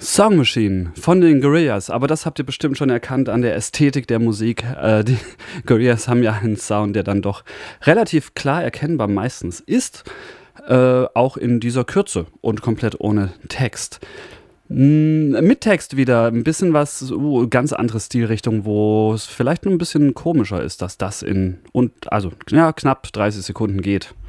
Song Machine von den Gorillaz, aber das habt ihr bestimmt schon erkannt an der Ästhetik der Musik. Die Gorillaz haben ja einen Sound, der dann doch relativ klar erkennbar meistens ist, auch in dieser Kürze und komplett ohne Text. Mit Text wieder ein bisschen was, ganz andere Stilrichtung, wo es vielleicht nur ein bisschen komischer ist, dass das also knapp 30 Sekunden geht.